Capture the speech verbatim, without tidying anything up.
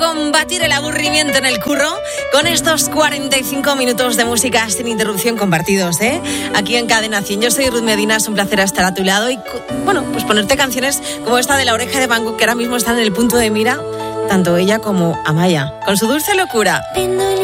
combatir el aburrimiento en el curro con estos cuarenta y cinco minutos de música sin interrupción compartidos, ¿eh? Aquí en Cadena cien. Yo soy Ruth Medina, es un placer estar a tu lado y, bueno, pues ponerte canciones como esta de La Oreja de Van Gogh, que ahora mismo están en el punto de mira, tanto ella como Amaya, con su dulce locura.